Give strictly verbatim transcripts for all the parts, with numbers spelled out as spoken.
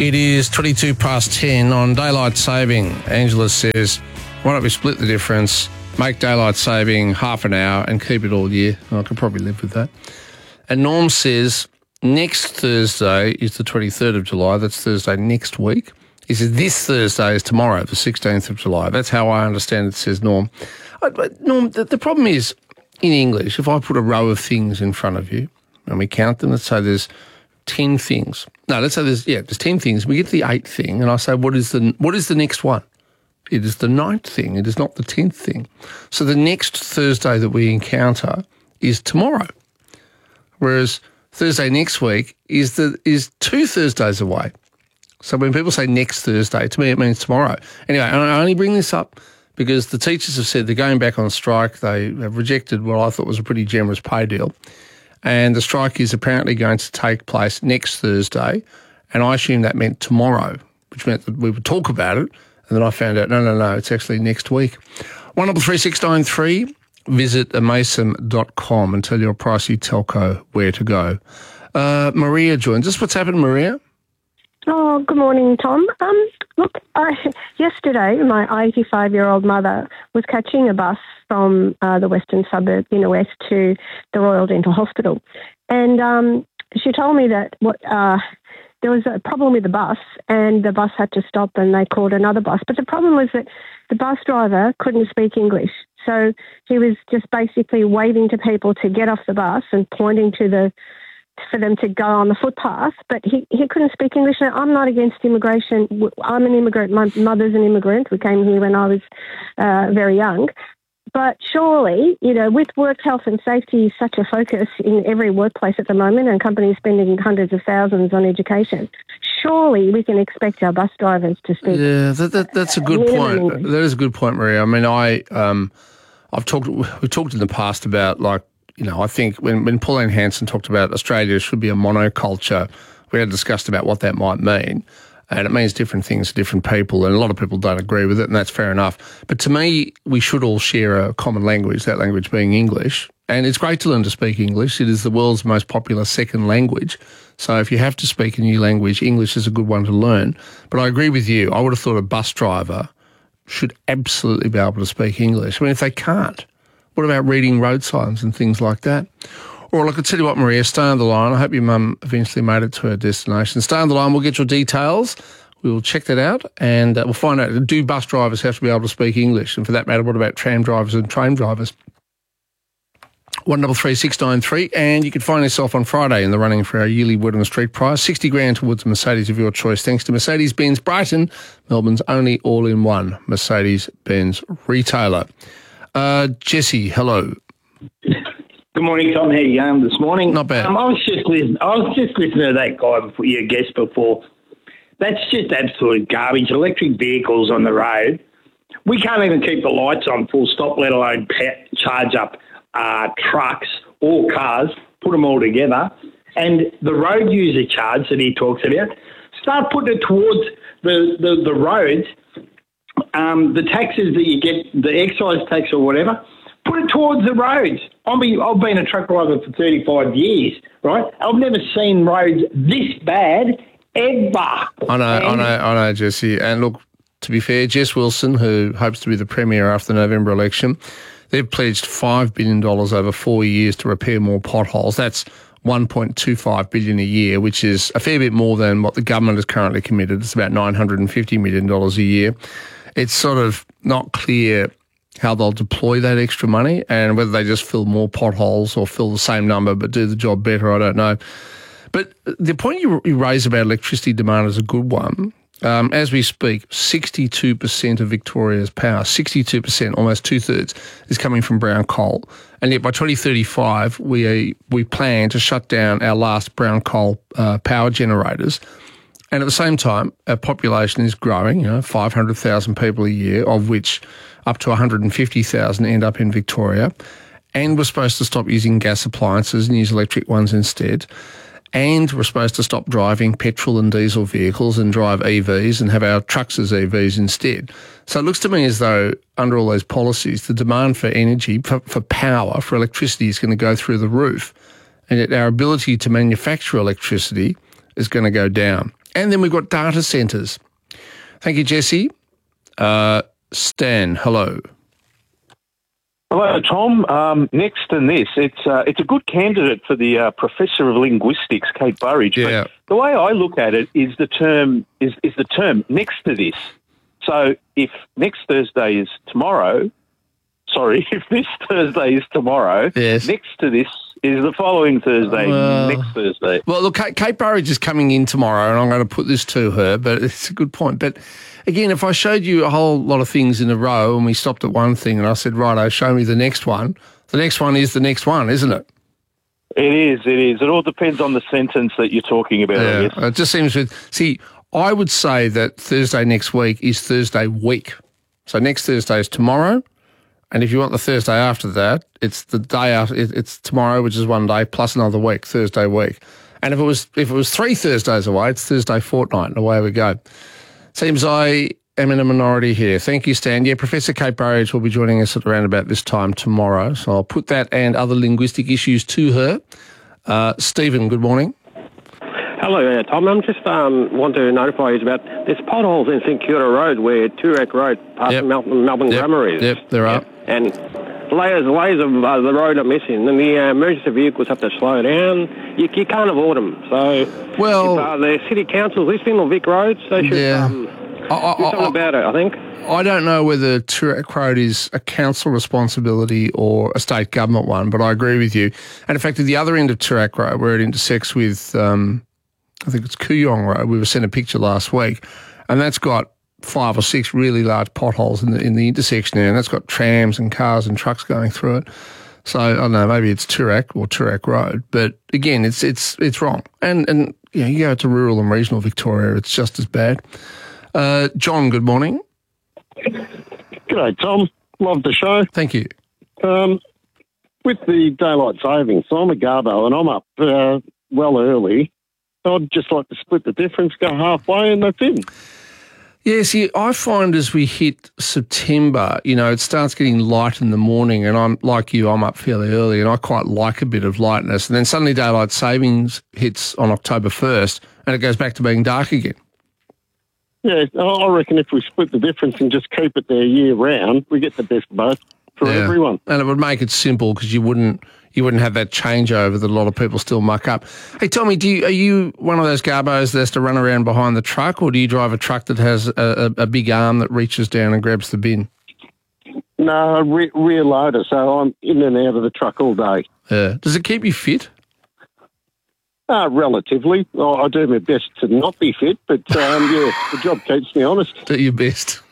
It is twenty-two past ten on daylight saving. Angela says, why don't we split the difference, make daylight saving half an hour and keep it all year? I could probably live with that. And Norm says, next Thursday is the twenty-third of July. That's Thursday next week. He says, this Thursday is tomorrow, the sixteenth of July. That's how I understand it, says Norm. I, but Norm, the, the problem is, in English, if I put a row of things in front of you and we count them, let's say there's ten things. No, let's say there's, yeah, there's ten things. We get to the eighth thing and I say, what is the what is the next one? It is the ninth thing. It is not the tenth thing. So the next Thursday that we encounter is tomorrow. Whereas Thursday next week is the is two Thursdays away. So when people say next Thursday, to me it means tomorrow. Anyway, I only bring this up because the teachers have said they're going back on strike. They have rejected what I thought was a pretty generous pay deal. And the strike is apparently going to take place next Thursday. And I assumed that meant tomorrow, which meant that we would talk about it. And then I found out, no, no, no, it's actually next week. one double three six nine three, visit amaysim dot com and tell your pricey telco where to go. Uh, Maria joins us. What's happened, Maria? Oh, good morning, Tom. Um, look, I, yesterday my eighty-five-year-old mother was catching a bus from uh, the western suburb, inner west, to the Royal Dental Hospital. And um, she told me that what uh, there was a problem with the bus and the bus had to stop and they called another bus. But the problem was that the bus driver couldn't speak English. So he was just basically waving to people to get off the bus and pointing to the for them to go on the footpath, but he, he couldn't speak English. Now, I'm not against immigration. I'm an immigrant. My mother's an immigrant. We came here when I was uh, very young. But surely, you know, with work health and safety is such a focus in every workplace at the moment and companies spending hundreds of thousands on education, surely we can expect our bus drivers to speak. Yeah, that, that, that's a good point. English. That is a good point, Maria. I mean, I, um, I've talked, we've talked in the past about, like, you know, I think when, when Pauline Hanson talked about Australia should be a monoculture, we had discussed about what that might mean. And it means different things to different people, and a lot of people don't agree with it, and that's fair enough. But to me, we should all share a common language, that language being English. And it's great to learn to speak English. It is the world's most popular second language. So if you have to speak a new language, English is a good one to learn. But I agree with you. I would have thought a bus driver should absolutely be able to speak English. I mean, if they can't, what about reading road signs and things like that? Or I could tell you what, Maria, stay on the line. I hope your mum eventually made it to her destination. Stay on the line. We'll get your details. We will check that out and uh, we'll find out, do bus drivers have to be able to speak English? And for that matter, what about tram drivers and train drivers? one double three six nine three, and you can find yourself on Friday in the running for our yearly Word on the Street prize, sixty grand towards a Mercedes of your choice, thanks to Mercedes-Benz Brighton, Melbourne's only all-in-one Mercedes-Benz retailer. Uh, Jesse, hello. Good morning, Tom. How you going this morning? Not bad. Um, I was just listening. I was just listening to that guy before, your guest before. That's just absolute garbage. Electric vehicles on the road. We can't even keep the lights on full stop, let alone pet, charge up uh, trucks or cars. Put them all together, and the road user charge that he talks about. Start putting it towards the the, the roads. Um, the taxes that you get, the excise tax or whatever, put it towards the roads. I've been, I've been a truck driver for thirty-five years, right? I've never seen roads this bad ever. I know, and I know, I know, Jesse. And look, to be fair, Jess Wilson, who hopes to be the Premier after the November election, they've pledged five billion dollars over four years to repair more potholes. That's one point two five billion dollars a year, which is a fair bit more than what the government has currently committed. It's about nine hundred fifty million dollars a year. It's sort of not clear how they'll deploy that extra money and whether they just fill more potholes or fill the same number but do the job better, I don't know. But the point you, you raise about electricity demand is a good one. Um, as we speak, sixty-two percent of Victoria's power, sixty-two percent, almost two-thirds, is coming from brown coal. And yet by twenty thirty-five, we we plan to shut down our last brown coal uh, power generators. And at the same time, our population is growing, you know, five hundred thousand people a year, of which up to one hundred fifty thousand end up in Victoria. And we're supposed to stop using gas appliances and use electric ones instead. And we're supposed to stop driving petrol and diesel vehicles and drive E Vs and have our trucks as E Vs instead. So it looks to me as though under all those policies, the demand for energy, for, for power, for electricity is going to go through the roof. And yet our ability to manufacture electricity is going to go down. And then we've got data centres. Thank you, Jesse. Uh, Stan, hello. Hello, Tom. Um, next in this, it's uh, it's a good candidate for the uh, Professor of Linguistics, Kate Burridge. Yeah. But the way I look at it is the term is, is the term next to this. So if next Thursday is tomorrow, sorry, if this Thursday is tomorrow, yes. next to this is the following Thursday, well, next Thursday. Well, look, Kate, Kate Burridge is coming in tomorrow, and I'm going to put this to her, but it's a good point. But again, if I showed you a whole lot of things in a row and we stopped at one thing and I said, righto, show me the next one, the next one is the next one, isn't it? It is, it is. It all depends on the sentence that you're talking about, Yeah, I guess. it just seems with, see, I would say that Thursday next week is Thursday week. So next Thursday is tomorrow. And if you want the Thursday after that, it's the day after. It's tomorrow, which is one day plus another week, Thursday week. And if it was if it was three Thursdays away, it's Thursday fortnight, and away we go. Seems I am in a minority here. Thank you, Stan. Yeah, Professor Kate Burridge will be joining us at around about this time tomorrow. So I'll put that and other linguistic issues to her. Uh, Stephen, good morning. Hello, uh, Tom. I'm just um, want to notify you about there's potholes in St Kilda Road where Toorak Road past Yep. Melbourne, Melbourne Yep. Grammar is. Yep, there are. And layers, layers of uh, the road are missing, and the uh, emergency vehicles have to slow down. You, you can't avoid them. So, Well- if, uh, the city council listening on Vic Roads, they should Yeah. um, I- I- do something I- about it. I think. I don't know whether Toorak Road is a council responsibility or a state government one, but I agree with you. And in fact, at the other end of Toorak Road, where it intersects with, um, I think it's Kooyong Road, we were sent a picture last week, and that's got five or six really large potholes in the in the intersection there, and that's got trams and cars and trucks going through it. So I don't know, maybe it's Toorak or Toorak Road, but again, it's it's it's wrong. And and you know, you go to rural and regional Victoria, it's just as bad. Uh, John, good morning. G'day, Tom. Love the show. Thank you. Um, with the daylight savings, so I'm a Garbo and I'm up uh, well early. I'd just like to split the difference, go halfway, and that's it. Yeah, see, I find as we hit September, you know, it starts getting light in the morning, and I'm like you, I'm up fairly early, and I quite like a bit of lightness. And then suddenly daylight savings hits on October first, and it goes back to being dark again. Yeah, I reckon if we split the difference and just keep it there year round, we get the best both for Yeah. everyone. And it would make it simple because you wouldn't you wouldn't have that changeover that a lot of people still muck up. Hey, tell me, do you, are you one of those garbos that has to run around behind the truck, or do you drive a truck that has a, a, a big arm that reaches down and grabs the bin? No, re- rear loader, so I'm in and out of the truck all day. Yeah. Does it keep you fit? Uh, relatively. I I do my best to not be fit, but um, yeah, the job keeps me honest. Do your best.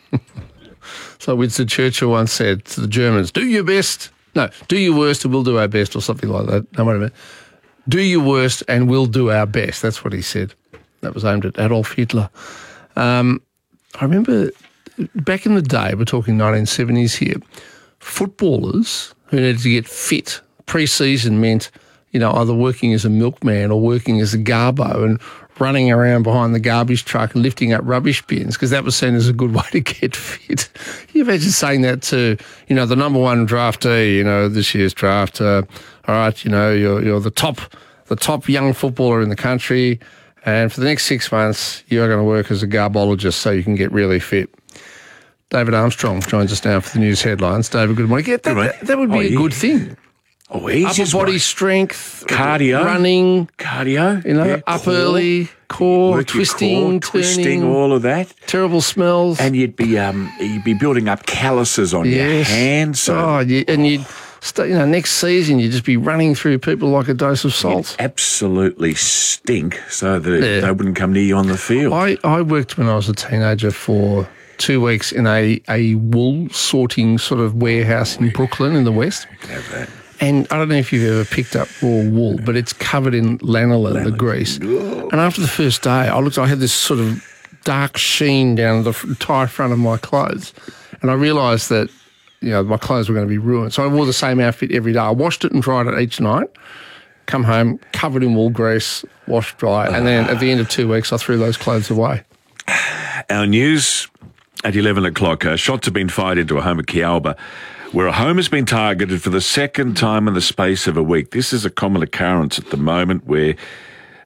So Winston Churchill once said to the Germans, do your best. No, do your worst and we'll do our best, or something like that. No, wait a minute. Do your worst and we'll do our best. That's what he said. That was aimed at Adolf Hitler. Um, I remember back in the day, we're talking nineteen seventies here, footballers who needed to get fit, pre-season meant, you know, either working as a milkman or working as a garbo and running around behind the garbage truck and lifting up rubbish bins, because that was seen as a good way to get fit. Can you imagine saying that to, you know, the number one draftee, you know, this year's draft, uh, all right, you know, you're you're the top the top young footballer in the country, and for the next six months you're going to work as a garbologist so you can get really fit. David Armstrong joins us now for the news headlines. David, good morning. Yeah, that, that, that would be Oh, a yeah. good thing. Oh, easy. Upper body strength, Cardio. running, Cardio. you know, yeah, up core, early, core, work your twisting, core, twisting, turning, all of that. terrible smells. And you'd be um you'd be building up calluses on your Yes. hands. So Oh, yeah, and you'd, st- you know, next season you'd just be running through people like a dose of salt. absolutely stink so that Yeah. they wouldn't come near you on the field. I, I worked when I was a teenager for two weeks in a, a wool sorting sort of warehouse in Brooklyn in the West. Have that. And I don't know if you've ever picked up raw wool, but it's covered in lanolin, the grease. And after the first day, I looked, I had this sort of dark sheen down the entire front of my clothes. And I realised that, you know, my clothes were going to be ruined. So I wore the same outfit every day. I washed it and dried it each night, come home, covered in wool grease, washed dry. And then at the end of two weeks, I threw those clothes away. Our news at eleven o'clock. Uh, shots have been fired into a home at Kialba, where a home has been targeted for the second time in the space of a week. This is a common occurrence at the moment where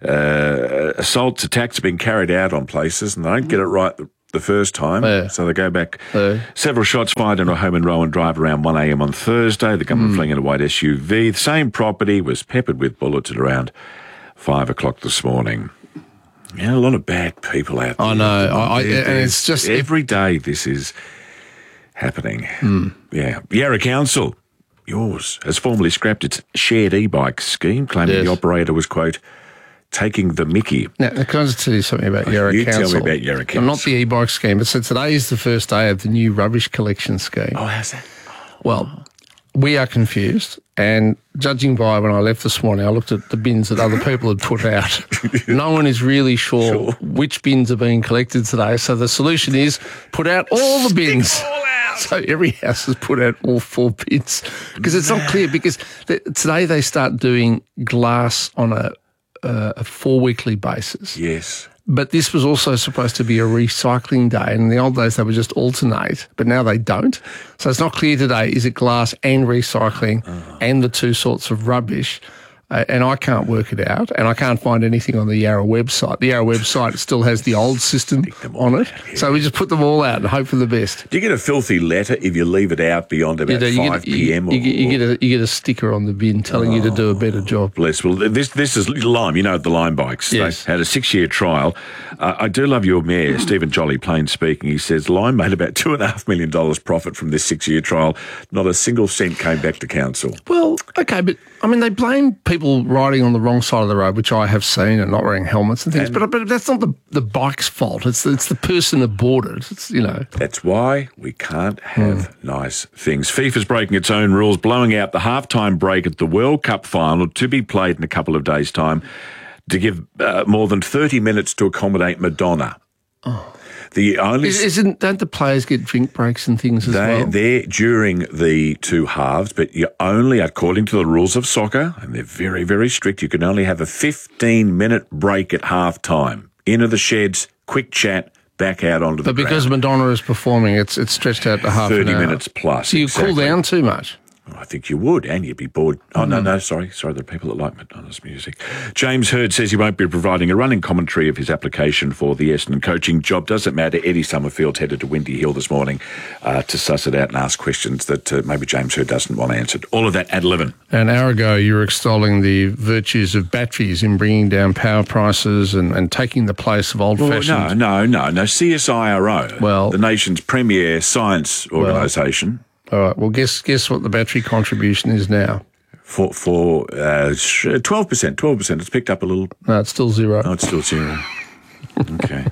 uh, assaults, attacks have been carried out on places and they don't get it right the, the first time. Yeah. So they go back. Yeah. Several shots fired in a home in Rowan Drive around one a.m. on Thursday. The gunman mm. fleeing in a white S U V. The same property was peppered with bullets at around five o'clock this morning. Yeah, a lot of bad people out there. I know. I, I, and it's just... Every day this is happening. Mm. Yeah. Yarra Council, yours, has formally scrapped its shared e-bike scheme, claiming Yes. the operator was, quote, taking the mickey. Now, can I just tell you something about Yarra You Council? tell me about Yarra Council. Not the e-bike scheme, but so today is the first day of the new rubbish collection scheme. Oh, how's that? Well, we are confused, and judging by when I left this morning, I looked at the bins that other people had put out. No one is really sure, Sure. which bins are being collected today. So the solution is put out all the bins. all out. So every house has put out all four bins because it's not clear. Because th- today they start doing glass on a, uh, a four weekly basis. Yes. But this was also supposed to be a recycling day. And in the old days, they would just alternate, but now they don't. So it's not clear today, is it glass and recycling Oh. and the two sorts of rubbish? Uh, and I can't work it out. And I can't find anything on the Yarra website. The Yarra website still has the old system on it. So we just put them all out and hope for the best. Do you get a filthy letter if you leave it out beyond about You, know, you, five get, you, p.m? you, get, you, or, get a, you get a sticker on the bin telling you to do a better job. Bless. Well, this this is Lime. You know the Lime bikes. Yes. They had a six-year trial. Uh, I do love your mayor, Stephen Jolly, plain speaking. He says Lime made about two and a half million dollars profit from this six-year trial. Not a single cent came back to council. Well, okay, but I mean, they blame people riding on the wrong side of the road, which I have seen, and not wearing helmets and things. And- but but that's not the the bike's fault. It's it's the person aboard it. It's, you know. That's why we can't have nice things. FIFA's breaking its own rules, blowing out the halftime break at the World Cup final to be played in a couple of days' time to give uh, more than thirty minutes to accommodate Madonna. Oh. The only Is, isn't don't the players get drink breaks and things as They, well? they're during the two halves, but you only, according to the rules of soccer, and they're very, very strict, you can only have a fifteen-minute break at half time. Into the sheds, quick chat, back out onto the But because ground. Madonna is performing, it's it's stretched out to half an thirty hour. minutes plus. So you exactly. cool down too much. I think you would, and you'd be bored. Oh, Mm-hmm. no, no, sorry. Sorry, there are people that like Madonna's music. James Hurd says he won't be providing a running commentary of his application for the Essendon coaching job. Doesn't matter. Eddie Summerfield's headed to Windy Hill this morning uh, to suss it out and ask questions that uh, maybe James Hurd doesn't want answered. All of that at eleven. An hour ago, you were extolling the virtues of batteries in bringing down power prices and, and taking the place of old-fashioned... No, no, no, no. C S I R O, Well- the nation's premier science organisation, All right, well, guess guess what the battery contribution is now? for for uh, twelve percent. Twelve percent. It's picked up a little. No, it's still zero. Oh, it's still zero. Okay.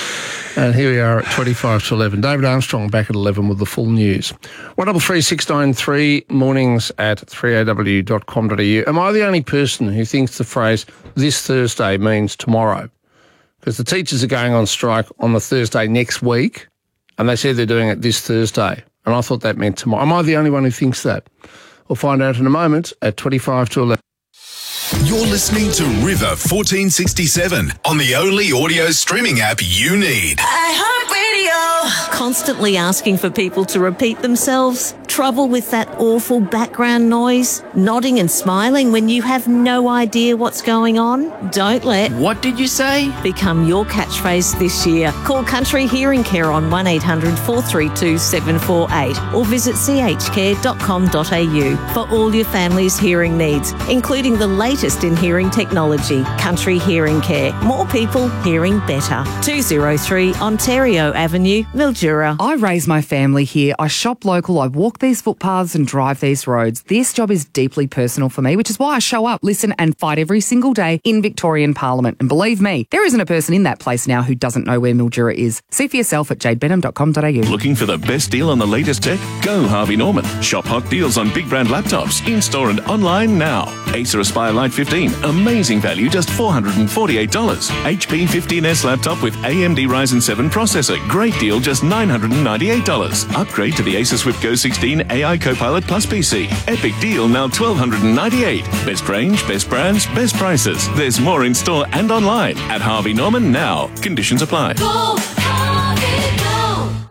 And here we are at twenty-five to eleven. David Armstrong back at eleven with the full news. one double three six nine three, mornings at three a w dot com dot a u. Am I the only person who thinks the phrase this Thursday means tomorrow? Because the teachers are going on strike on the Thursday next week, and they said they're doing it this Thursday. And I thought that meant tomorrow. Am I the only one who thinks that? We'll find out in a moment at twenty-five to eleven. You're listening to River fourteen sixty-seven on the only audio streaming app you need. iHeartRadio. Constantly asking for people to repeat themselves? Trouble with that awful background noise? Nodding and smiling when you have no idea what's going on? Don't let What did you say? become your catchphrase this year. Call Country Hearing Care on one eight hundred four three two seven four eight or visit c h care dot com dot a u for all your family's hearing needs, including the latest in hearing technology. Country Hearing Care. More people hearing better. two oh three Ontario Avenue, Mildura. I raise my family here. I shop local. I walk these footpaths and drive these roads. This job is deeply personal for me, which is why I show up, listen and fight every single day in Victorian Parliament. And believe me, there isn't a person in that place now who doesn't know where Mildura is. See for yourself at jade benham dot com dot a u. Looking for the best deal on the latest tech? Go Harvey Norman. Shop hot deals on big brand laptops in-store and online now. Acer Aspire Lite fifteen. Amazing value, just four hundred forty-eight dollars. H P fifteen S laptop with A M D Ryzen seven processor. Great deal, just nine hundred ninety-eight dollars. Upgrade to the Acer Swift Go sixteen A I Copilot Plus P C. Epic deal, now twelve ninety-eight dollars. Best range, best brands, best prices. There's more in store and online at Harvey Norman now. Conditions apply. Go, Harvey, go.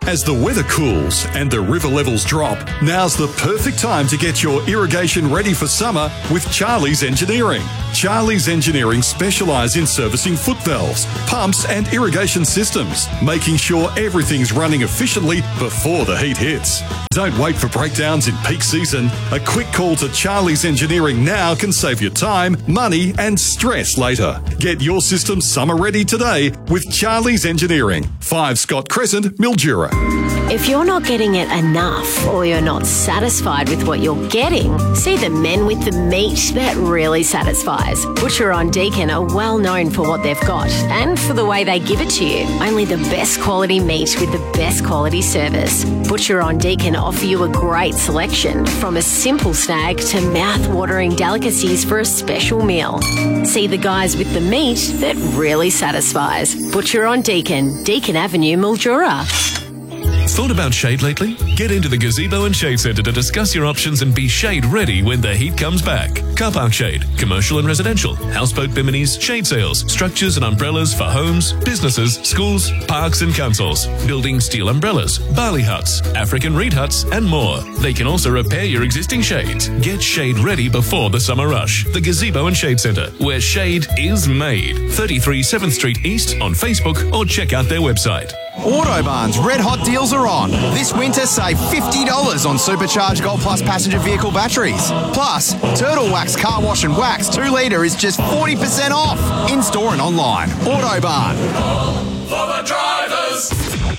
As the weather cools and the river levels drop, now's the perfect time to get your irrigation ready for summer with Charlie's Engineering. Charlie's Engineering specialise in servicing foot valves, pumps and irrigation systems, making sure everything's running efficiently before the heat hits. Don't wait for breakdowns in peak season. A quick call to Charlie's Engineering now can save you time, money and stress later. Get your system summer ready today with Charlie's Engineering. five Scott Crescent, Mildura. If you're not getting it enough or you're not satisfied with what you're getting, see the men with the meat that really satisfies. Butcher on Deakin are well known for what they've got and for the way they give it to you. Only the best quality meat with the best quality service. Butcher on Deakin offer you a great selection, from a simple snag to mouth-watering delicacies for a special meal. See the guys with the meat that really satisfies. Butcher on Deakin, Deakin Avenue, Mildura. Thought about shade lately? Get into the Gazebo and Shade Centre to discuss your options and be shade ready when the heat comes back. Car park shade, commercial and residential, houseboat biminis, shade sails, structures and umbrellas for homes, businesses, schools, parks and councils, building steel umbrellas, barley huts, African reed huts and more. They can also repair your existing shades. Get shade ready before the summer rush. The Gazebo and Shade Centre, where shade is made. thirty-three seventh Street East on Facebook or check out their website. Autobarn's red hot deals are on. This winter, save fifty dollars on supercharged Gold Plus passenger vehicle batteries. Plus, Turtle Wax car wash and wax two litre is just forty percent off. In-store and online. Autobarn. For the drivers.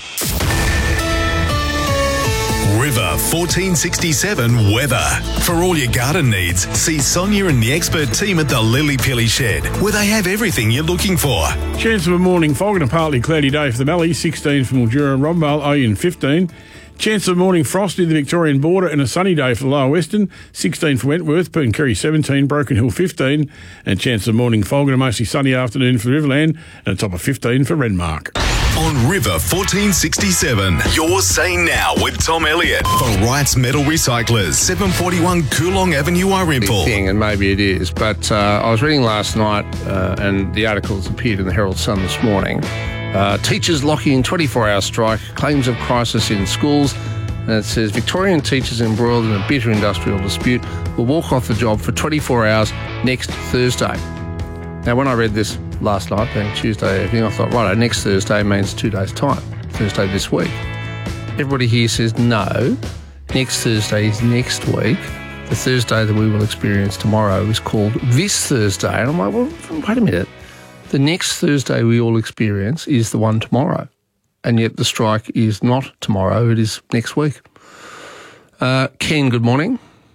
River fourteen sixty-seven weather. For all your garden needs, see Sonia and the expert team at the Lily Pilly Shed, where they have everything you're looking for. Chance of a morning fog and a partly cloudy day for the Mallee, sixteen for Mildura and Robinvale, Oyen fifteen. Chance of morning frost near the Victorian border and a sunny day for the Lower Western, sixteen for Wentworth, Perth seventeen, Broken Hill fifteen, and chance of morning fog and a mostly sunny afternoon for the Riverland and a top of fifteen for Renmark. On River fourteen sixty-seven, you're saying now with Tom Elliott for Wright's Metal Recyclers, seven forty-one Coolong Avenue, Irimple. Thing, and maybe it is, but uh, I was reading last night uh, and the articles appeared in the Herald Sun this morning. Uh, teachers locking in twenty-four hour strike, claims of crisis in schools. And it says Victorian teachers embroiled in a bitter industrial dispute will walk off the job for twenty-four hours next Thursday. Now, when I read this last night, being Tuesday evening, I thought, right, next Thursday means two days' time, Thursday this week. Everybody here says no, next Thursday is next week. The Thursday that we will experience tomorrow is called this Thursday. And I'm like, well, wait a minute. The next Thursday we all experience is the one tomorrow. And yet the strike is not tomorrow, it is next week. Uh, Ken, good morning.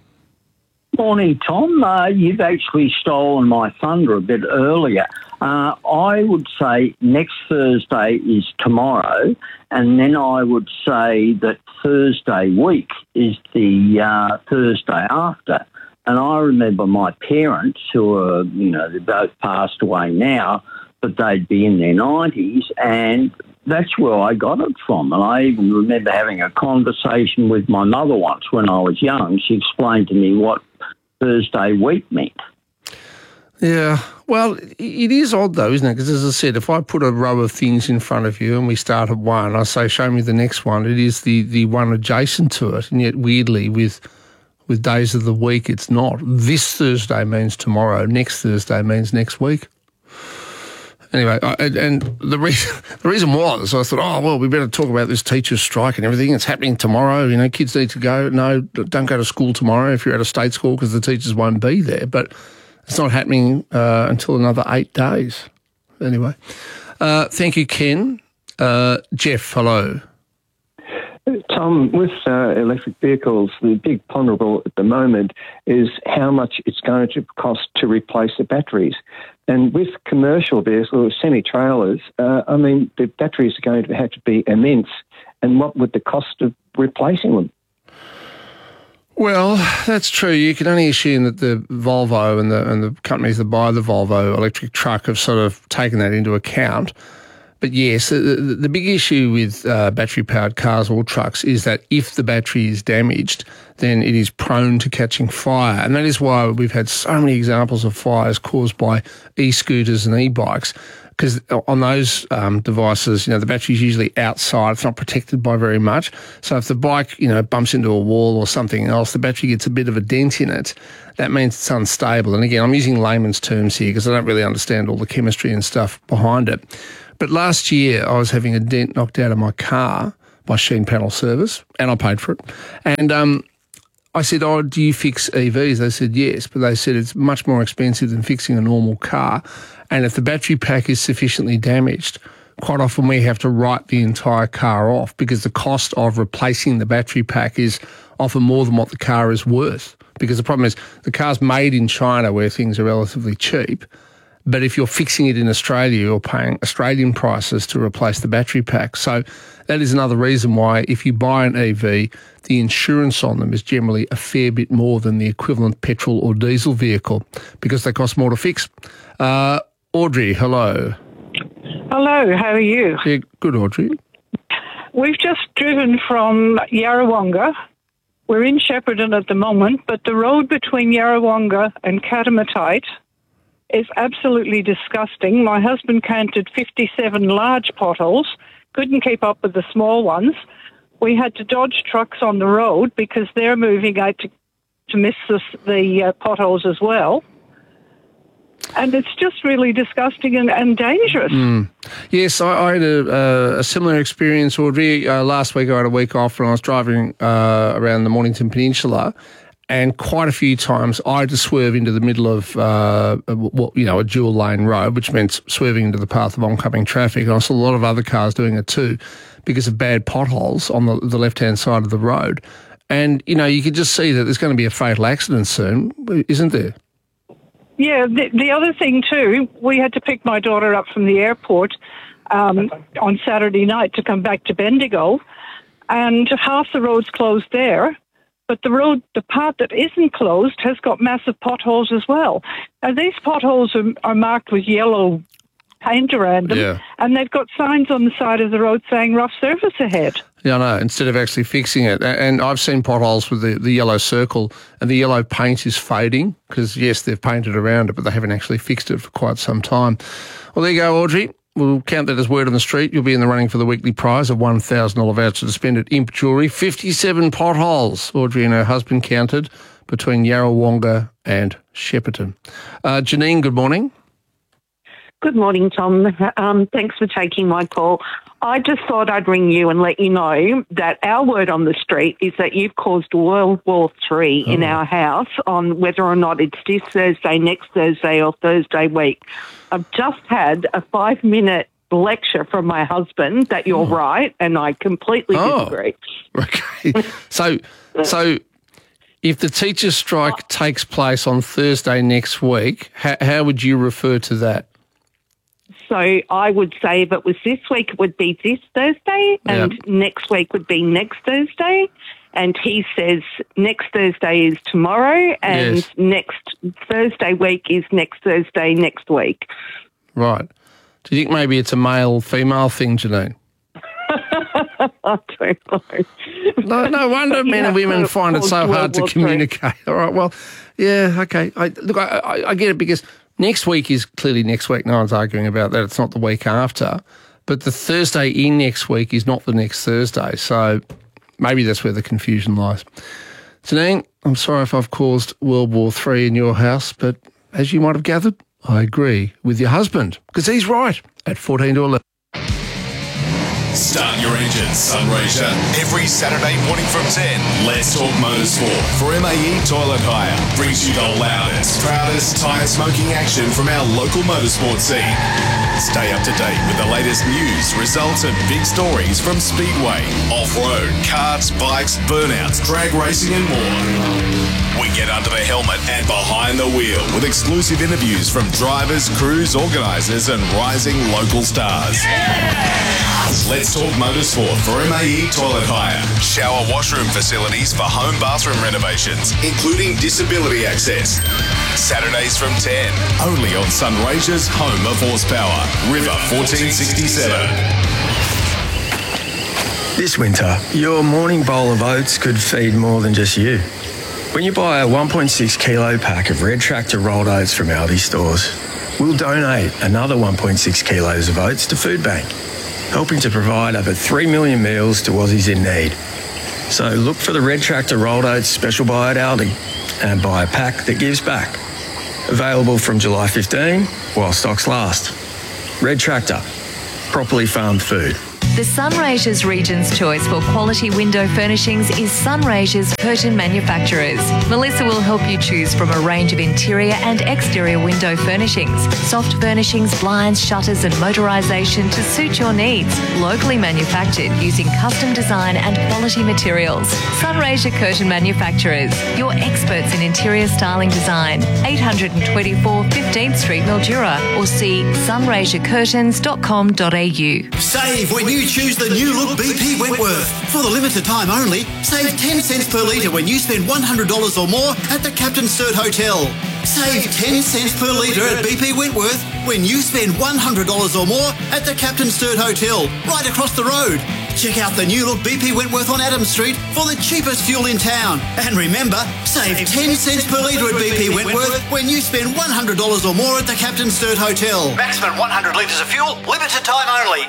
Morning, Tom. Uh, you've actually stolen my thunder a bit earlier. Uh, I would say next Thursday is tomorrow, and then I would say that Thursday week is the uh, Thursday after. And I remember my parents, who are, you know, they're both passed away now, but they'd be in their nineties, and that's where I got it from. And I even remember having a conversation with my mother once when I was young. She explained to me what Thursday week meant. Yeah, well, it is odd though, isn't it? Because as I said, if I put a row of things in front of you and we start at one, I say, show me the next one. It is the, the one adjacent to it. And yet weirdly, with with days of the week, it's not. This Thursday means tomorrow. Next Thursday means next week. Anyway, I, and the reason the reason was I thought, oh, well, we better talk about this teacher's strike and everything. It's happening tomorrow. You know, kids need to go. No, don't go to school tomorrow if you're at a state school because the teachers won't be there. But it's not happening uh, until another eight days. Anyway, uh, thank you, Ken. Uh, Jeff, hello. Tom, with uh, electric vehicles, the big ponderable at the moment is how much it's going to cost to replace the batteries. And with commercial vehicles, semi-trailers, uh, I mean, the batteries are going to have to be immense. And what would the cost of replacing them? Well, that's true. You can only assume that the Volvo and the and the companies that buy the Volvo electric truck have sort of taken that into account. But yes, the, the, the big issue with uh, battery-powered cars or trucks is that if the battery is damaged, then it is prone to catching fire. And that is why we've had so many examples of fires caused by e-scooters and e-bikes because on those um, devices, you know, the battery's usually outside. It's not protected by very much. So if the bike, you know, bumps into a wall or something else, the battery gets a bit of a dent in it. That means it's unstable. And again, I'm using layman's terms here because I don't really understand all the chemistry and stuff behind it. But last year, I was having a dent knocked out of my car by Sheen Panel Service, and I paid for it. And um, I said, oh, do you fix E Vs? They said, yes. But they said it's much more expensive than fixing a normal car. And if the battery pack is sufficiently damaged, quite often we have to write the entire car off because the cost of replacing the battery pack is often more than what the car is worth. Because the problem is the car's made in China where things are relatively cheap. But if you're fixing it in Australia, you're paying Australian prices to replace the battery pack. So that is another reason why if you buy an E V, the insurance on them is generally a fair bit more than the equivalent petrol or diesel vehicle because they cost more to fix. Uh, Audrey, hello. Hello, how are you? Yeah, good, Audrey. We've just driven from Yarrawonga. We're in Shepparton at the moment, but the road between Yarrawonga and Catamatite is absolutely disgusting. My husband counted fifty-seven large potholes, couldn't keep up with the small ones. We had to dodge trucks on the road because they're moving out to, to miss the, the uh, potholes as well. And it's just really disgusting and, and dangerous. Mm. Yes, I, I had a, uh, a similar experience, Audrey. Uh, last week I had a week off and I was driving uh, around the Mornington Peninsula, and quite a few times I had to swerve into the middle of uh, what you know a dual lane road, which meant swerving into the path of oncoming traffic. And I saw a lot of other cars doing it too because of bad potholes on the, the left-hand side of the road. And, you know, you could just see that there's going to be a fatal accident soon, isn't there? Yeah, the, the other thing too, we had to pick my daughter up from the airport um, on Saturday night to come back to Bendigo, and half the road's closed there, but the road, the part that isn't closed has got massive potholes as well. Now, these potholes are, are marked with yellow paint around them, yeah. and they've got signs on the side of the road saying rough surface ahead. Yeah, I know, instead of actually fixing it. And I've seen potholes with the, the yellow circle, and the yellow paint is fading because, yes, they've painted around it, but they haven't actually fixed it for quite some time. Well, there you go, Audrey. We'll count that as word on the street. You'll be in the running for the weekly prize of one thousand dollars voucher to spend at Imp Jewellery. fifty-seven potholes Audrey and her husband counted between Yarrawonga and Shepparton. Uh, Janine, good morning. Good morning, Tom. Um, thanks for taking my call. I just thought I'd ring you and let you know that our word on the street is that you've caused World War Three oh. in our house on whether or not it's this Thursday, next Thursday or Thursday week. I've just had a five-minute lecture from my husband that you're oh. right, and I completely oh. disagree. Okay. So, so if the teachers' strike takes place on Thursday next week, how, how would you refer to that? So I would say if it was this week, it would be this Thursday, and yep. next week would be next Thursday. And he says next Thursday is tomorrow, and yes. next Thursday week is next Thursday next week. Right. Do you think maybe it's a male-female thing, Janine? I don't know. No, no wonder men and women find it so hard to communicate. All right, well, yeah, okay. I, look, I, I, I get it because next week is clearly next week. No one's arguing about that. It's not the week after. But the Thursday in next week is not the next Thursday. So maybe that's where the confusion lies. Janine, I'm sorry if I've caused World War Three in your house, but as you might have gathered, I agree with your husband because he's right at fourteen to eleven. Start your engines, Sunraysia. Every Saturday morning from ten, Let's Talk Motorsport for M A E Toilet Hire. Brings you the loudest, proudest tyre smoking action from our local motorsport scene. Stay up to date with the latest news, results and big stories from Speedway, off-road, karts, bikes, burnouts, drag racing and more. We get under the helmet and behind the wheel with exclusive interviews from drivers, crews, organisers and rising local stars. Yeah! Let's Talk Motorsport for M A E Toilet Hire. Shower washroom facilities for home bathroom renovations, including disability access. Saturdays from ten, only on Sunraysia's home of horsepower, River fourteen sixty-seven. This winter, your morning bowl of oats could feed more than just you. When you buy a one point six kilo pack of Red Tractor rolled oats from Aldi stores, we'll donate another one point six kilos of oats to Food Bank, helping to provide over three million meals to Aussies in need. So look for the Red Tractor Rolled Oats special buy at Aldi and buy a pack that gives back. Available from July fifteenth while stocks last. Red Tractor, properly farmed food. The Sunraysia's Region's choice for quality window furnishings is Sunraysia's Curtain Manufacturers. Melissa will help you choose from a range of interior and exterior window furnishings, soft furnishings, blinds, shutters and motorisation to suit your needs. Locally manufactured using custom design and quality materials. Sunraysia Curtain Manufacturers, your experts in interior styling design. eight twenty-four fifteenth Street, Mildura, or see sunraysia curtains dot com dot a u. Save when you choose the new look B P Wentworth. For the limited time only, save ten cents per litre when you spend one hundred dollars or more at the Captain Sturt Hotel. Save ten cents per litre at B P Wentworth when you spend one hundred dollars or more at the Captain Sturt Hotel, right across the road. Check out the new look B P Wentworth on Adams Street for the cheapest fuel in town. And remember, save ten cents per litre at B P Wentworth when you spend one hundred dollars or more at the Captain Sturt Hotel. Maximum one hundred litres of fuel, limited time only.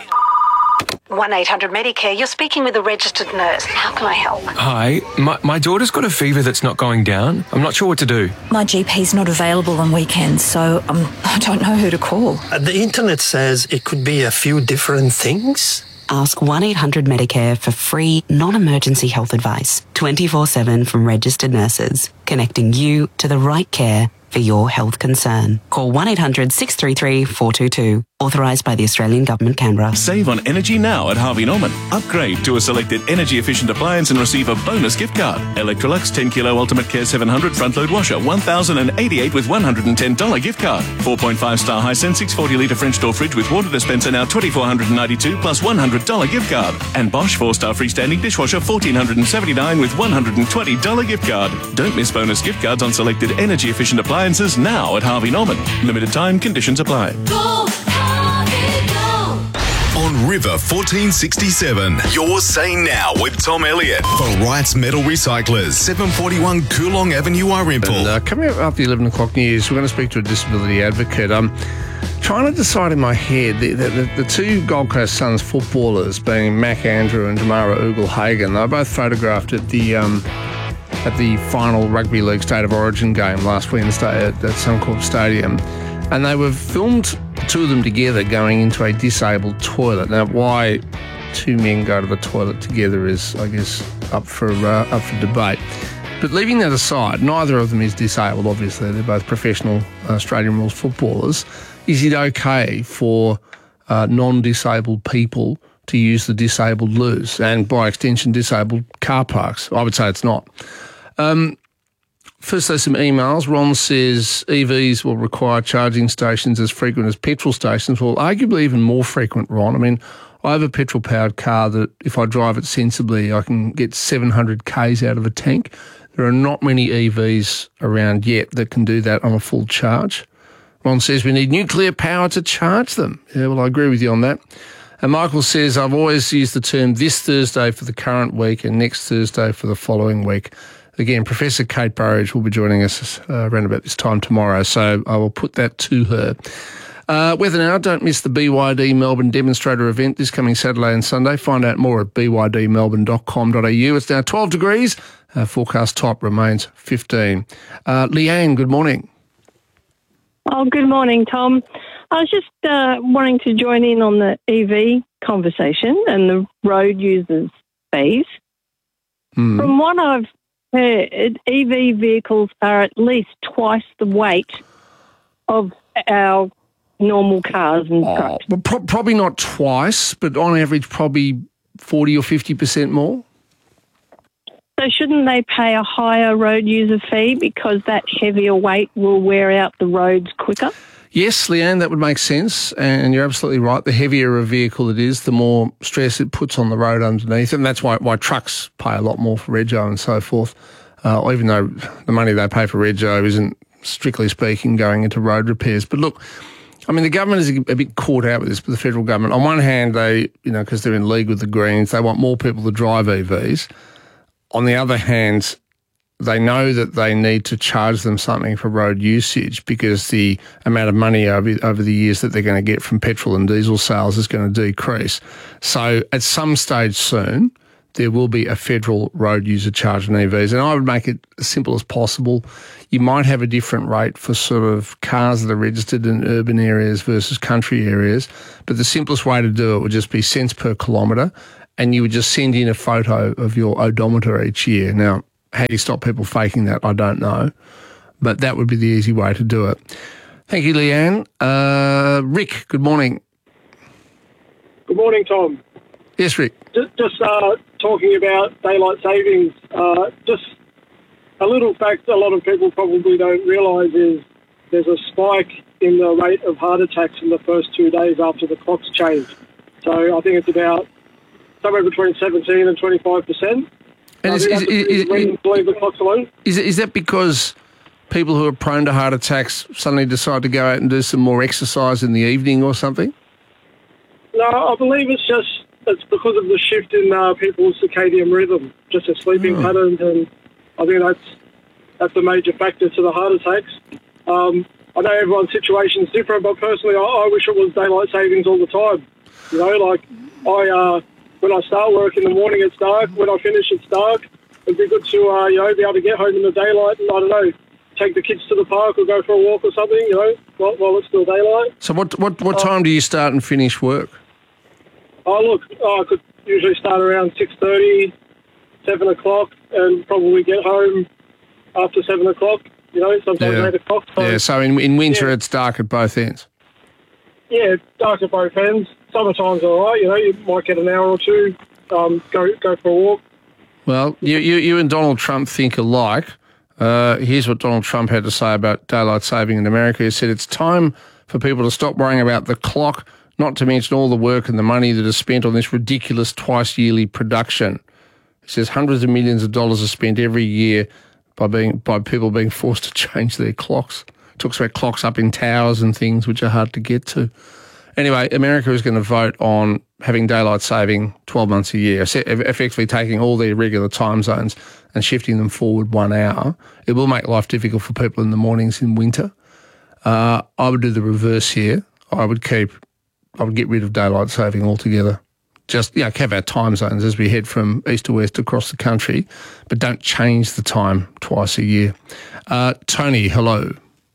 one eight hundred Medicare, you're speaking with a registered nurse. How can I help? Hi, my, my daughter's got a fever that's not going down. I'm not sure what to do. My G P's not available on weekends, so um, I don't know who to call. Uh, the internet says it could be a few different things. Ask one eight hundred Medicare for free, non-emergency health advice, twenty-four seven from registered nurses, connecting you to the right care for your health concern. Call one eight hundred six three three four two two. Authorised by the Australian Government, Canberra. Save on energy now at Harvey Norman. Upgrade to a selected energy-efficient appliance and receive a bonus gift card. Electrolux ten kilo Ultimate Care seven hundred front-load washer, one thousand eighty-eight dollars with one hundred ten dollars gift card. four point five star Hisense six hundred forty litre French door fridge with water dispenser now two thousand four hundred ninety-two dollars plus one hundred dollars gift card. And Bosch four star freestanding dishwasher one thousand four hundred seventy-nine dollars with one hundred twenty dollars gift card. Don't miss bonus gift cards on selected energy-efficient appliances now at Harvey Norman. Limited time, conditions apply. Go, Harvey, go. On River fourteen sixty-seven, you're saying now with Tom Elliott for Wright's Metal Recyclers, seven forty-one Coolong Avenue, Irimple. And, uh, coming up after the eleven o'clock news, we're going to speak to a disability advocate. I'm trying to decide in my head the, the, the, the two Gold Coast Suns footballers, being Mac Andrew and Jamara Ugle-Hagan. They were both photographed at the um, at the final Rugby League State of Origin game last Wednesday at, at Suncorp Stadium. And they were filmed, two of them together, going into a disabled toilet. Now, why two men go to the toilet together is, I guess, up for uh, up for debate. But leaving that aside, neither of them is disabled, obviously. They're both professional Australian rules footballers. Is it okay for uh, non-disabled people to use the disabled loos and, by extension, disabled car parks? I would say it's not. Um, first, there's some emails. Ron says E Vs will require charging stations as frequent as petrol stations. Well, arguably even more frequent, Ron. I mean, I have a petrol-powered car that if I drive it sensibly, I can get seven hundred kays out of a tank. There are not many E Vs around yet that can do that on a full charge. Ron says we need nuclear power to charge them. Yeah, well, I agree with you on that. And Michael says, I've always used the term this Thursday for the current week and next Thursday for the following week. Again, Professor Kate Burridge will be joining us uh, around about this time tomorrow, so I will put that to her. Uh, weather now, don't miss the B Y D Melbourne demonstrator event this coming Saturday and Sunday. Find out more at b y d melbourne dot com dot a u. It's now twelve degrees. Uh, forecast top remains fifteen. Uh, Leanne, good morning. Oh, good morning, Tom. I was just uh, wanting to join in on the E V conversation and the road users fees. Mm. From what I've heard, E V vehicles are at least twice the weight of our normal cars and Oh, trucks. well, pro- probably not twice, but on average probably forty or fifty percent more. So shouldn't they pay a higher road user fee because that heavier weight will wear out the roads quicker? Yes, Leanne, that would make sense, and you're absolutely right. The heavier a vehicle it is, the more stress it puts on the road underneath, and that's why why trucks pay a lot more for rego and so forth, uh, even though the money they pay for rego isn't, strictly speaking, going into road repairs. But look, I mean, the government is a bit caught out with this, but the federal government, on one hand, they, you know, because they're in league with the Greens, they want more people to drive E Vs. On the other hand, they know that they need to charge them something for road usage because the amount of money over, over the years that they're going to get from petrol and diesel sales is going to decrease. So at some stage soon, there will be a federal road user charge on E Vs. And I would make it as simple as possible. You might have a different rate for sort of cars that are registered in urban areas versus country areas. But the simplest way to do it would just be cents per kilometre, and you would just send in a photo of your odometer each year. Now, how do you stop people faking that? I don't know. But that would be the easy way to do it. Thank you, Leanne. Uh, Rick, good morning. Good morning, Tom. Yes, Rick. Just, just uh, talking about daylight savings, uh, just a little fact a lot of people probably don't realise is there's a spike in the rate of heart attacks in the first two days after the clocks change. So I think it's about somewhere between seventeen and twenty-five percent. And is, is, is, is, when you leave the clocks alone. Is, is that because people who are prone to heart attacks suddenly decide to go out and do some more exercise in the evening or something? No, I believe it's just it's because of the shift in uh, people's circadian rhythm, just their sleeping Oh. patterns, and I think that's that's a major factor to the heart attacks. Um, I know everyone's situation is different, but personally, I, I wish it was daylight savings all the time. You know, like I. Uh, When I start work in the morning, it's dark. When I finish, it's dark. It'd be good to, uh, you know, be able to get home in the daylight and, I don't know, take the kids to the park or go for a walk or something, you know, while, while it's still daylight. So what what, what Uh, time do you start and finish work? Oh, look, oh, I could usually start around six thirty, seven o'clock, and probably get home after seven o'clock, you know, sometimes Yeah. eight o'clock. So, Yeah, so in, in winter yeah. it's dark at both ends. Yeah, dark at both ends. Summertime's all right, you know, you might get an hour or two, um, go go for a walk. Well, you, you, you and Donald Trump think alike. Uh, here's what Donald Trump had to say about daylight saving in America. He said, it's time for people to stop worrying about the clock, not to mention all the work and the money that is spent on this ridiculous twice-yearly production. He says hundreds of millions of dollars are spent every year by being by people being forced to change their clocks. Talks about clocks up in towers and things which are hard to get to. Anyway, America is going to vote on having daylight saving twelve months a year, effectively taking all their regular time zones and shifting them forward one hour. It will make life difficult for people in the mornings in winter. Uh, I would do the reverse here. I would keep, I would get rid of daylight saving altogether. Just, you know, have our time zones as we head from east to west across the country, but don't change the time twice a year. Uh, Tony, hello.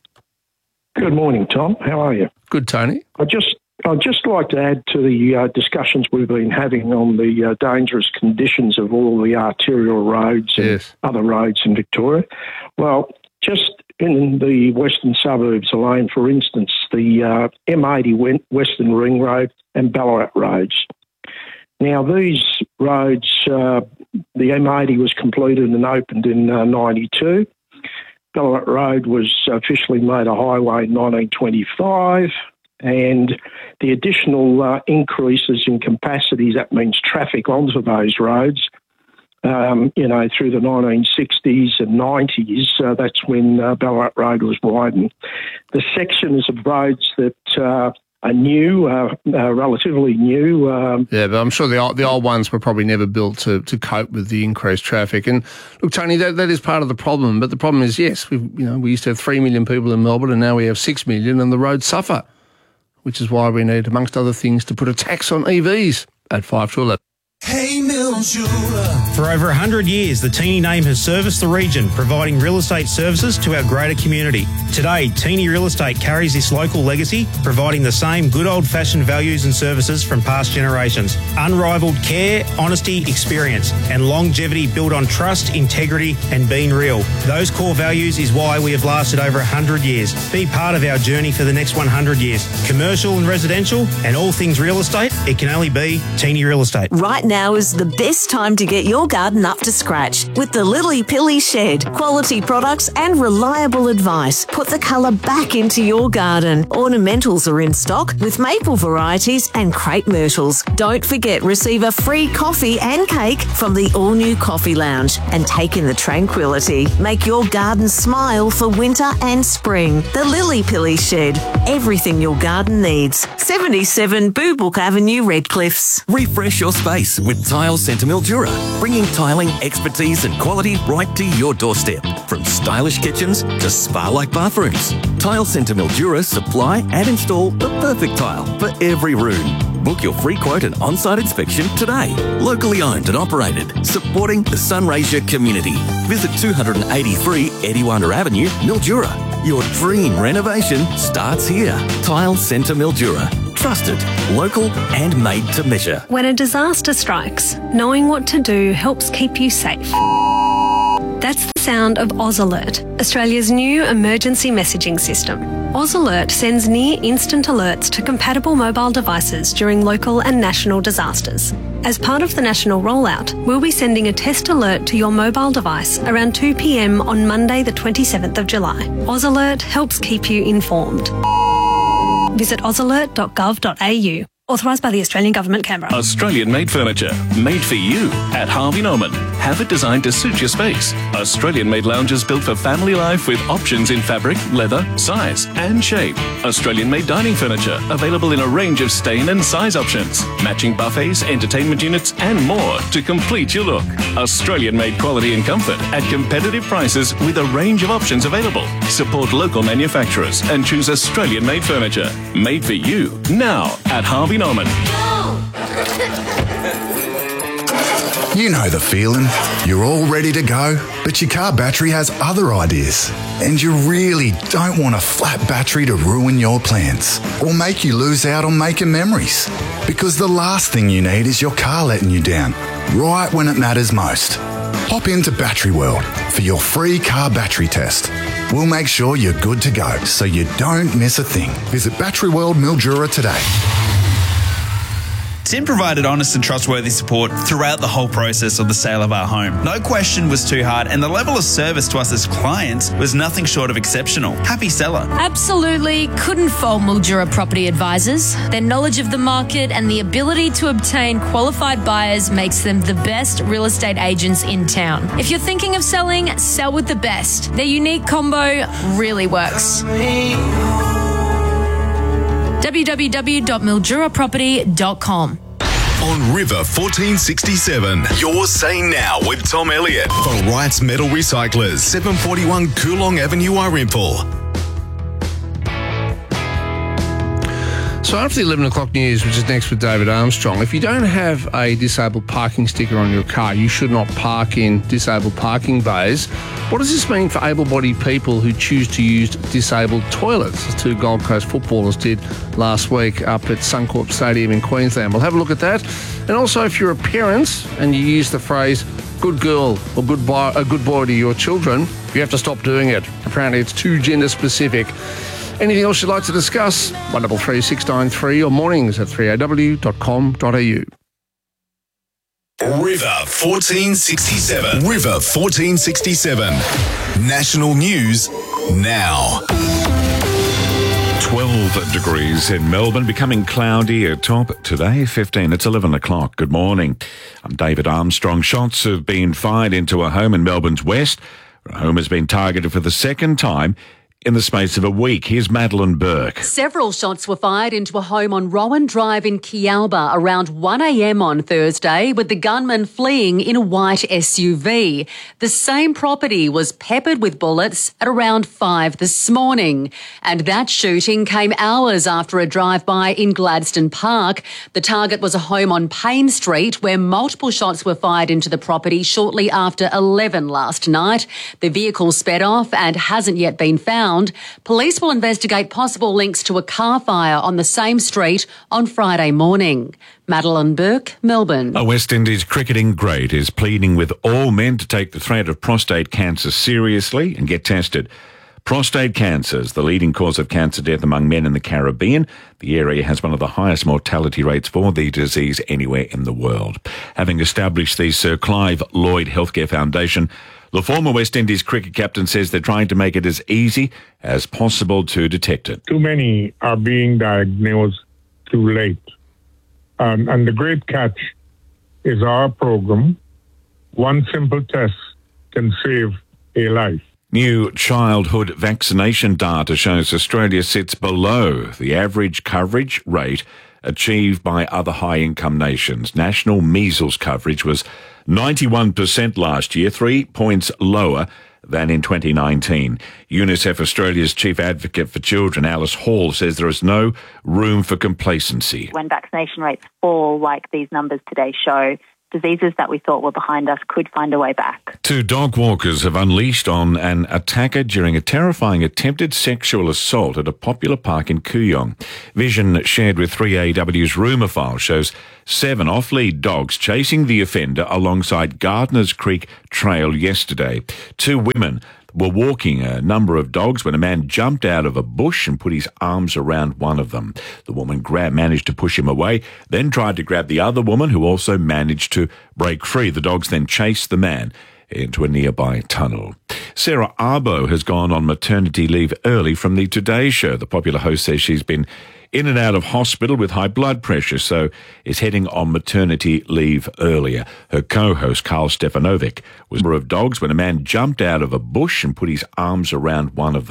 Good morning, Tom. How are you? Good, Tony. I just I'd just like to add to the uh, discussions we've been having on the uh, dangerous conditions of all the arterial roads and yes. other roads in Victoria. Well, just in the western suburbs alone, for instance, the uh, M eighty Western Ring Road and Ballarat roads. Now, these roads, uh, the M eighty was completed and opened in uh, ninety-two. Ballarat Road was officially made a highway in nineteen twenty-five, and the additional uh, increases in capacities, that means traffic onto those roads, um, you know, through the nineteen sixties and nineties, uh, that's when uh, Ballarat Road was widened. The sections of roads that uh, are new, uh, uh, relatively new. Um, yeah, but I'm sure the old, the old ones were probably never built to, to cope with the increased traffic. And look, Tony, that, that is part of the problem. But the problem is, yes, we you know we used to have three million people in Melbourne, and now we have six million, and the roads suffer, which is why we need, amongst other things, to put a tax on E Vs at five to eleven. Hey Mills Jeweller. For over one hundred years, the Teeny name has serviced the region, providing real estate services to our greater community. Today, Teeny Real Estate carries this local legacy, providing the same good old-fashioned values and services from past generations. Unrivaled care, honesty, experience, and longevity built on trust, integrity, and being real. Those core values is why we have lasted over one hundred years. Be part of our journey for the next one hundred years. Commercial and residential, and all things real estate, it can only be Teeny Real Estate. Right now is the best time to get your garden up to scratch with the Lily Pilly Shed. Quality products and reliable advice. Put the colour back into your garden. Ornamentals are in stock with maple varieties and crepe myrtles. Don't forget, receive a free coffee and cake from the all-new Coffee Lounge and take in the tranquility. Make your garden smile for winter and spring. The Lily Pilly Shed. Everything your garden needs. seventy-seven Boo Book Avenue, Redcliffs. Refresh your space with Tile Centre Centre Mildura, bringing tiling expertise and quality right to your doorstep. From stylish kitchens to spa-like bathrooms, Tile Centre Mildura supply and install the perfect tile for every room. Book your free quote and on-site inspection today. Locally owned and operated, supporting the Sunraysia community. Visit two eighty-three Ediwanda Avenue, Mildura. Your dream renovation starts here. Tile Centre Mildura. Trusted, local and made to measure. When a disaster strikes, knowing what to do helps keep you safe. That's the sound of Oz Alert, Australia's new emergency messaging system. Oz Alert sends near-instant alerts to compatible mobile devices during local and national disasters. As part of the national rollout, we'll be sending a test alert to your mobile device around two p m on Monday the twenty-seventh of July. Oz Alert helps keep you informed. Visit oz alert dot gov dot a u. Authorised by the Australian Government, Canberra. Australian-made furniture, made for you at Harvey Norman. Have it designed to suit your space. Australian-made lounges built for family life with options in fabric, leather, size and shape. Australian-made dining furniture, available in a range of stain and size options. Matching buffets, entertainment units and more to complete your look. Australian-made quality and comfort at competitive prices with a range of options available. Support local manufacturers and choose Australian-made furniture. Made for you now at Harvey Norman. You know the feeling. You're all ready to go, but your car battery has other ideas. And you really don't want a flat battery to ruin your plans or make you lose out on making memories. Because the last thing you need is your car letting you down, right when it matters most. Hop into Battery World for your free car battery test. We'll make sure you're good to go so you don't miss a thing. Visit Battery World Mildura today. Tim provided honest and trustworthy support throughout the whole process of the sale of our home. No question was too hard, and the level of service to us as clients was nothing short of exceptional. Happy seller. Absolutely couldn't fault Mildura Property Advisors. Their knowledge of the market and the ability to obtain qualified buyers makes them the best real estate agents in town. If you're thinking of selling, sell with the best. Their unique combo really works. w w w dot mildura property dot com. On River fourteen sixty-seven, you're saying now with Tom Elliott for Wright's Metal Recyclers, seven forty-one Coolong Avenue, Irimple. So after the eleven o'clock news, which is next with David Armstrong, if you don't have a disabled parking sticker on your car, you should not park in disabled parking bays. What does this mean for able-bodied people who choose to use disabled toilets, as two Gold Coast footballers did last week up at Suncorp Stadium in Queensland? We'll have a look at that. And also, if you're a parent and you use the phrase good girl or good boy, a good boy to your children, you have to stop doing it. Apparently it's too gender-specific. Anything else you'd like to discuss? one three three six nine three or mornings at three a w dot com dot a u. River fourteen sixty-seven. River fourteen sixty-seven. National news now. twelve degrees in Melbourne, becoming cloudy at top today, fifteen. It's eleven o'clock. Good morning. I'm David Armstrong. Shots have been fired into a home in Melbourne's west. A home has been targeted for the second time in the space of a week. Here's Madeline Burke. Several shots were fired into a home on Rowan Drive in Kialba around one a m on Thursday, with the gunman fleeing in a white S U V. The same property was peppered with bullets at around five this morning. And that shooting came hours after a drive-by in Gladstone Park. The target was a home on Payne Street, where multiple shots were fired into the property shortly after eleven last night. The vehicle sped off and hasn't yet been found. Police will investigate possible links to a car fire on the same street on Friday morning. Madeline Burke, Melbourne. A West Indies cricketing great is pleading with all men to take the threat of prostate cancer seriously and get tested. Prostate cancer is the leading cause of cancer death among men in the Caribbean. The area has one of the highest mortality rates for the disease anywhere in the world. Having established the Sir Clive Lloyd Healthcare Foundation, the former West Indies cricket captain says they're trying to make it as easy as possible to detect it. Too many are being diagnosed too late. Um, and the great catch is our program. One simple test can save a life. New childhood vaccination data shows Australia sits below the average coverage rate achieved by other high-income nations. National measles coverage was ninety-one percent last year, three points lower than in twenty nineteen. UNICEF Australia's chief advocate for children, Alice Hall, says there is no room for complacency. When vaccination rates fall, like these numbers today show, diseases that we thought were behind us could find a way back. Two dog walkers have unleashed on an attacker during a terrifying attempted sexual assault at a popular park in Kooyong. Vision shared with three A W's rumour file shows seven off-lead dogs chasing the offender alongside Gardners Creek Trail yesterday. Two women were walking a number of dogs when a man jumped out of a bush and put his arms around one of them. The woman grabbed, managed to push him away, then tried to grab the other woman, who also managed to break free. The dogs then chased the man into a nearby tunnel. Sarah Arbo has gone on maternity leave early from the Today Show. The popular host says she's been in and out of hospital with high blood pressure, so is heading on maternity leave earlier. Her co-host, Carl Stefanovic, was a number of dogs when a man jumped out of a bush and put his arms around one of them.